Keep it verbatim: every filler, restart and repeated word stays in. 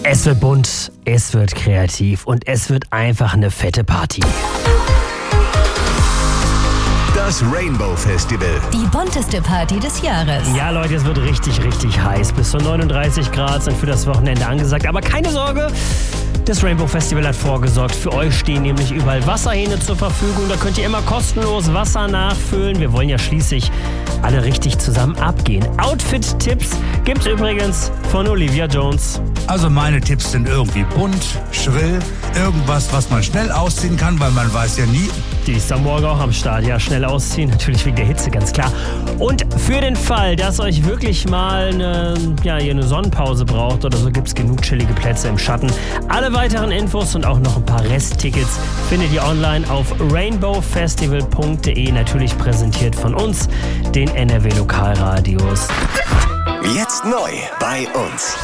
Es wird bunt, es wird kreativ und es wird einfach eine fette Party. Das Rainbow Festival. Die bunteste Party des Jahres. Ja, Leute, es wird richtig, richtig heiß. Bis zu neununddreißig Grad sind für das Wochenende angesagt. Aber keine Sorge, das Rainbow Festival hat vorgesorgt. Für euch stehen nämlich überall Wasserhähne zur Verfügung. Da könnt ihr immer kostenlos Wasser nachfüllen. Wir wollen ja schließlich alle richtig zusammen abgehen. Outfit-Tipps gibt's übrigens von Olivia Jones. Also meine Tipps sind irgendwie bunt, schrill, irgendwas, was man schnell ausziehen kann, weil man weiß ja nie. Die ist am Morgen auch am Start. Ja, schnell ausziehen, natürlich wegen der Hitze, ganz klar. Und für den Fall, dass euch wirklich mal eine, ja, ihr eine Sonnenpause braucht oder so, gibt's genug chillige Plätze im Schatten. Alle weiteren Infos und auch noch ein paar Resttickets findet ihr online auf rainbow festival punkt de. Natürlich präsentiert von uns, den N R W Lokalradios. Jetzt neu bei uns.